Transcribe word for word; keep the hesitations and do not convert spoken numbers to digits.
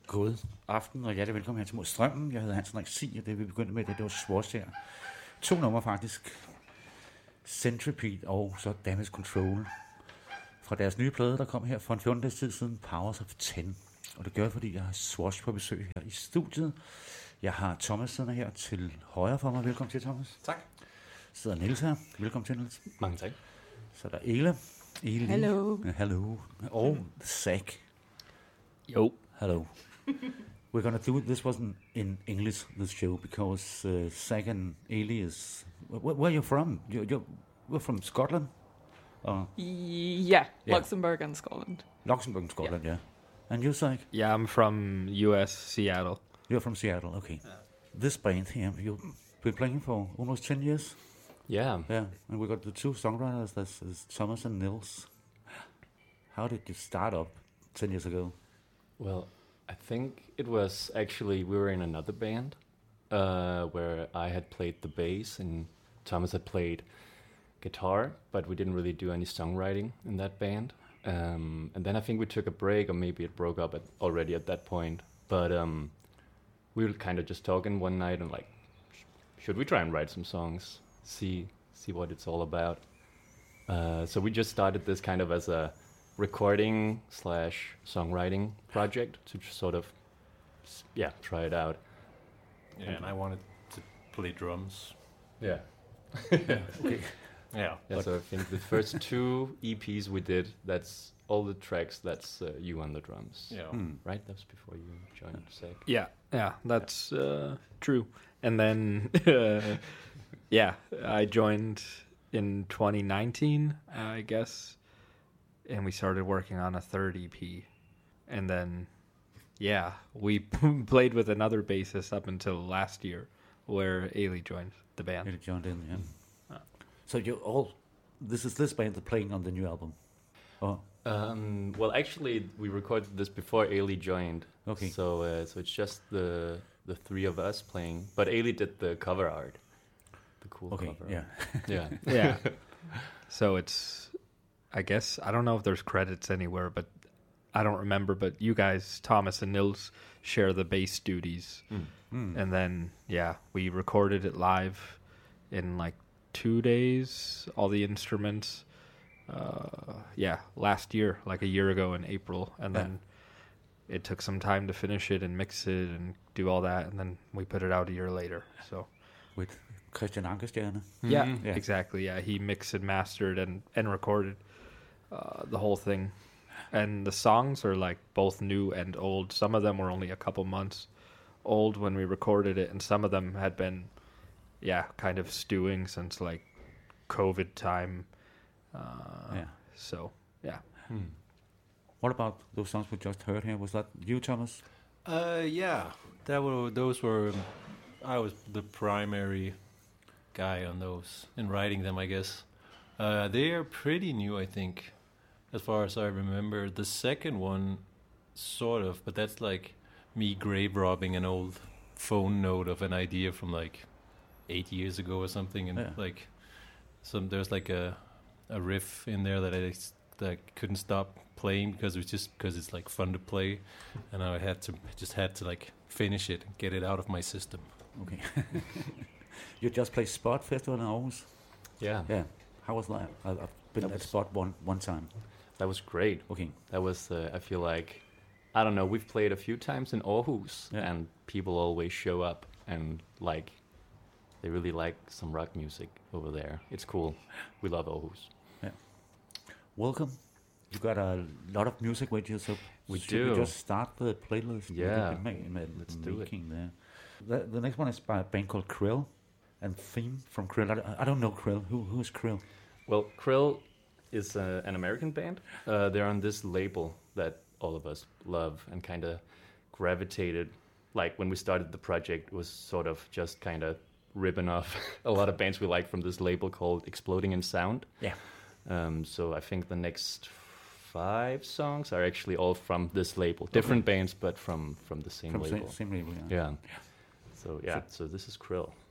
God aften, og hjertelig velkommen her til Mod Strømmen. Jeg hedder Hans Henrik Sig, og det vi begyndte med, det, det var Swash her. To numre faktisk. Centipede og så Damage Control. Fra deres nye plade, der kom her for en fjorten dages tid siden, Powers of ten. Og det gør jeg, fordi jeg har Swash på besøg her i studiet. Jeg har Thomas siddende her til højre for mig. Velkommen til, Thomas. Tak. Sidder Niels her. Velkommen til, Niels. Mange tak. Så er der Ele. Ele. Hello. Uh, hello. Og Zach. Jo. Hello. We're gonna do it. This wasn't in English, this show, because uh, Zach and Eli is... Where, where are you from? You, you're, we're from Scotland? Or Yeah, Yeah. Luxembourg and Scotland. Luxembourg and Scotland, yeah. And you, Zach? Yeah, I'm from U S, Seattle. You're from Seattle, okay. This band here, you've been playing for almost ten years? Yeah. Yeah, and we got the two songwriters, that's, that's Thomas and Nils. How did you start up ten years ago? Well, I think it was actually, we were in another band uh, where I had played the bass and Thomas had played guitar, but we didn't really do any songwriting in that band. Um, and then I think we took a break, or maybe it broke up at, already at that point. But um, we were kind of just talking one night and like, sh- should we try and write some songs? See, see what it's all about. Uh, so we just started this kind of as a recording slash songwriting project to just sort of, s- yeah, try it out. Yeah, and I wanted to play drums. Yeah. Okay. Yeah. Yeah, But- so I think the first two E Ps we did, that's all the tracks, that's uh, you on the drums. Yeah. Hmm. Right? That was before you joined Zach. Yeah, yeah, that's uh, true. And then, uh, yeah, I joined in twenty nineteen, I guess, and we started working on a third E P. And then, yeah, we played with another bassist up until last year, where Ailey joined the band. Eli joined in, yeah. So you all... This is this band that's playing on the new album? Oh, Um, well, actually, we recorded this before Ailey joined. okay. So uh, so it's just the the three of us playing. But Ailey did the cover art. The cool Okay, cover yeah. art. Yeah. Yeah. So it's, I guess, I don't know if there's credits anywhere, but I don't remember. But you guys, Thomas and Nils, share the bass duties. Mm. Hmm. And then, yeah, we recorded it live in like two days, all the instruments. Uh, yeah, last year, like a year ago in April. And Yeah. then it took some time to finish it and mix it and do all that. And then we put it out a year later. So, With Christian Ankerstjerne. yeah, Mhm. Yeah. exactly. Yeah, he mixed and mastered and, and recorded uh, the whole thing. And the songs are like both new and old. Some of them were only a couple months old when we recorded it, and some of them had been, yeah, kind of stewing since like COVID time. Uh, Yeah. So, yeah. Hmm. What about those songs we just heard here? Was that you, Thomas? Uh, yeah. That were those were. I was the primary guy on those in writing them, I guess. Uh, they are pretty new, I think, as far as I remember. The second one, sort of, but that's like me grave robbing an old phone note of an idea from like eight years ago or something, and Yeah. like some there's like a a riff in there that I s- that I couldn't stop playing because it was just because it's like fun to play, and I had to just had to like finish it and get it out of my system. Okay. You just played Spot Festival in Aarhus? Yeah. Yeah. How was that? I- I've been That at was- Spot one one time. That was great. Okay. That was, uh, I feel like, I don't know, we've played a few times in Aarhus, Yeah. and people always show up and, like, they really like some rock music over there. It's cool. We love Aarhus. Welcome. You got a lot of music with you, so We should we do. just start the playlist? we Yeah. have been ma- ma- Let's do it. making there. The, the next one is by a band called Krill, and Theme from Krill. I, I don't know Krill. Who who is Krill? Well, Krill is uh, an American band. Uh, they're on this label that all of us love and kind of gravitated. Like when we started the project, it was sort of just kind of ripping off a lot of bands we like from this label called Exploding in Sound. Yeah. Um, so I think the next five songs are actually all from this label. Different bands, but from, from the same From label. same, same label. Yeah. Yeah. So yeah, so this is Krill.